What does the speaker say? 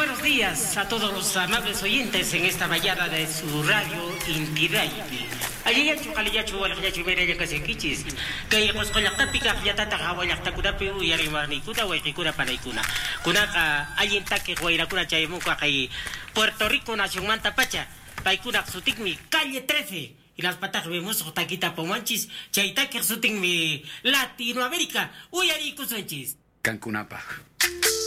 buenos días a todos los amables oyentes en esta mañana de su radio Inti Radio. Aliyachu, kaliyachu, walayachu, mereya kasekichis. Kay koskolakapika, yatata hawalaktakuna piu, yarimanikuna, waikikuna, panaikuna. Kunaka, ayintake, guairakuna, chayamuka, kay Puerto Rico, Nación Manta Pacha, paikuna, sutikmi, calle 13. Y las patas vemos taquita pomanchis, chaitake, sutikmi, Latinoamérica, uyariku sonchis. Cancunapa.